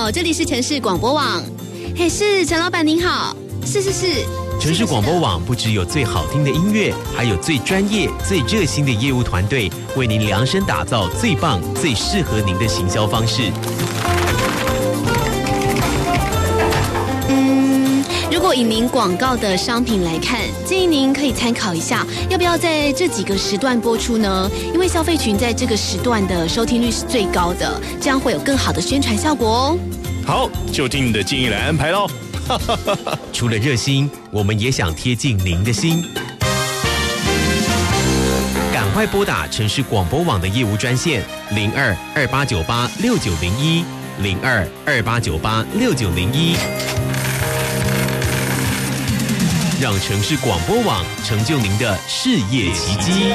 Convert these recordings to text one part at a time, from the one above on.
好，这里是城市广播网。嘿，是陈老板您好。是。 城市广播网不只有最好听的音乐，还有最专业、最热心的业务团队，为您量身打造最棒、最适合您的行销方式。 如果以您广告的商品来看，建议您可以参考一下，要不要在这几个时段播出呢？因为消费群在这个时段的收听率是最高的，这样会有更好的宣传效果哦。 好，就听你的建议来安排咯。 除了热心，我们也想贴近您的心。赶快拨打城市广播网的业务专线0228986901 0228986901，让城市广播网成就您的事业奇迹。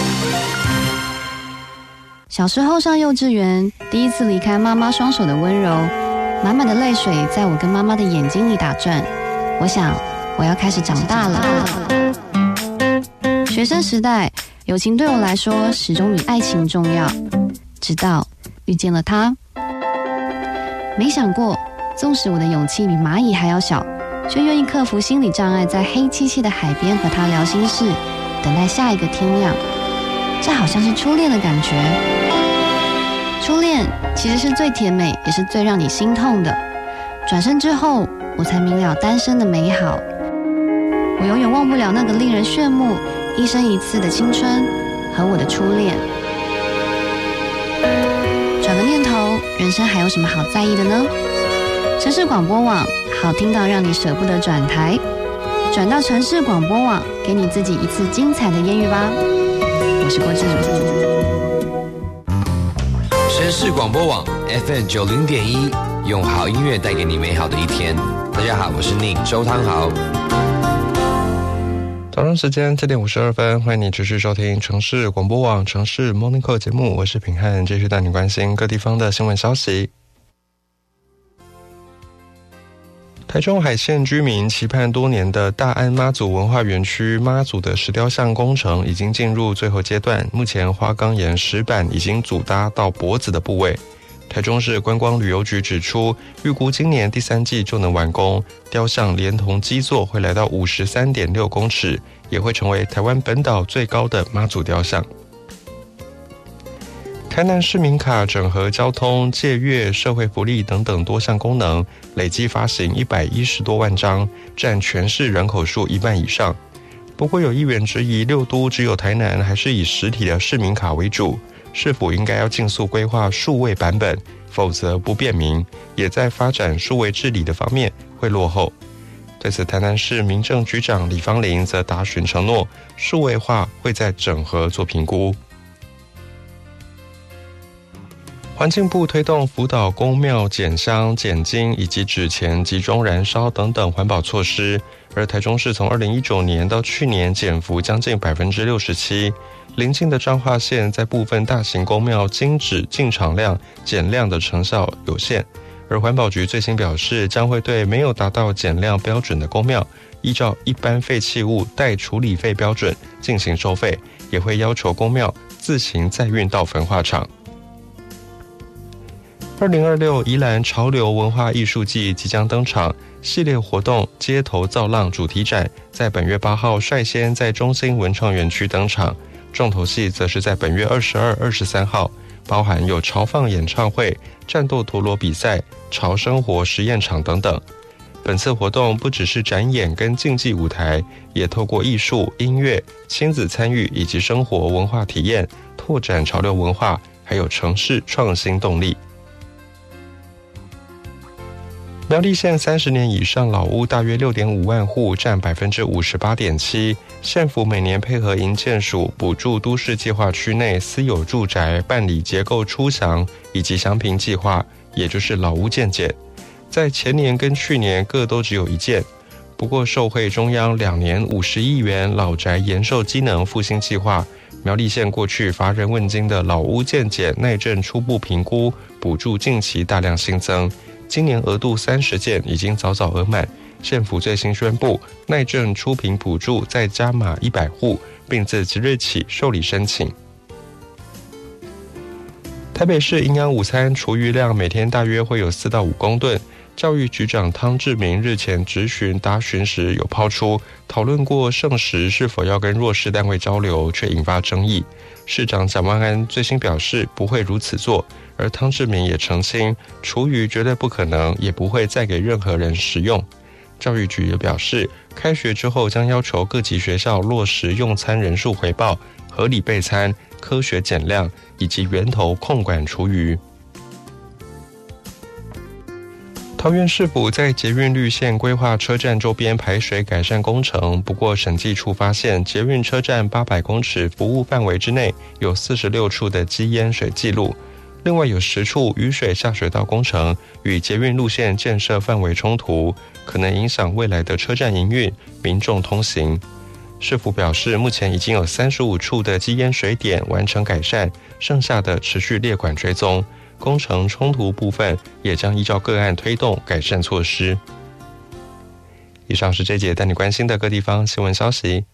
小时候上幼稚园，第一次离开妈妈双手的温柔，满满的泪水在我跟妈妈的眼睛里打转。我想，我要开始长大了。学生时代，友情对我来说始终比爱情重要。直到遇见了他，没想过，纵使我的勇气比蚂蚁还要小，却愿意克服心理障碍，在黑漆漆的海边和他聊心事，等待下一个天亮。这好像是初恋的感觉。初恋其实是最甜美，也是最让你心痛的。转身之后，我才明了单身的美好。我永远忘不了那个令人炫目、一生一次的青春和我的初恋。转个念头，人生还有什么好在意的呢？城市广播网，好听到让你舍不得转台。转到城市广播网，给你自己一次精彩的艳遇吧。我是郭志如。 城市广播网 FM90.1，用好音乐带给你美好的一天。大家好，我是Nick周汤豪。 早上时间7点52分，欢迎你持续收听城市广播网城市 Morning Call 节目，我是品汉，继续带你关心各地方的新闻消息。台中海线居民期盼多年的大安妈祖文化园区妈祖的石雕像工程已经进入最后阶段，目前花岗岩石板已经组搭到脖子的部位。台中市观光旅游局指出，预估今年第3季就能完工，雕像连同基座会来到53.6公尺，也会成为台湾本岛最高的妈祖雕像。台南市民卡整合交通、借阅、社会福利等等多项功能，累计发行110多万张，占全市人口数1半以上。不过有议员质疑，6都只有台南还是以实体的市民卡为主，是否应该要尽速规划数位版本，否则不便民，也在发展数位治理的方面会落后。对此，台南市民政局长李芳玲则答询承诺，数位化会在整合做评估。环境部推动辅导公庙减香、减金以及纸钱集中燃烧等等环保措施，而台中市从2019年到去年减幅将近67%。邻近的彰化县在部分大型公庙金纸进场量减量的成效有限，而环保局最新表示，将会对没有达到减量标准的公庙，依照一般废弃物代处理费标准进行收费，也会要求公庙自行再运到焚化厂。2026宜兰潮流文化艺术季即将登场，系列活动街头造浪主题展在本月8号率先在中心文创园区登场，重头戏则是在本月22、23号，包含有潮放演唱会、战斗陀螺比赛、潮生活实验场等等。本次活动不只是展演跟竞技舞台，也透过艺术、音乐、亲子参与以及生活文化体验，拓展潮流文化，还有城市创新动力。苗栗县30年以上老屋大约 6.5 万户，占 58.7%。县府每年配合营建署补助都市计划区内私有住宅办理结构初详以及详评计划，也就是老屋建检。在前年跟去年各都只有1件。不过受惠中央2年50亿元老宅延寿机能复兴计划，苗栗县过去乏人问津的老屋建检耐震初步评估补助近期大量新增，今年额度30件已经早早额满。县府最新宣布，耐震初评补助再加码100户，并自即日起受理申请。 台北市营养午餐厨余量每天大约会有4到5公吨。教育局长汤志明日前质询答询时有抛出讨论过剩食是否要跟弱势单位交流，却引发争议。市长蒋万安最新表示不会如此做，而汤志明也澄清厨余绝对不可能，也不会再给任何人食用。教育局也表示，开学之后将要求各级学校落实用餐人数回报、合理备餐、科学减量以及源头控管厨余。桃园市府在捷运绿线规划车站周边排水改善工程，不过审计处发现捷运车站800公尺服务范围之内有46处的积淹水记录，另外有10处雨水下水道工程与捷运路线建设范围冲突，可能影响未来的车站营运、民众通行。市府表示，目前已经有35处的积淹水点完成改善，剩下的持续列管追踪。工程冲突部分也将依照个案推动改善措施。以上是这节带你关心的各地方新闻消息。